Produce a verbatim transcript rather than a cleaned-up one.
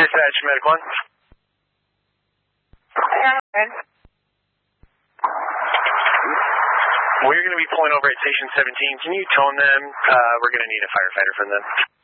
Dispatch, Medic one. We're going to be pulling over at Station seventeen. Can you tone them? Uh, we're going to need a firefighter from them.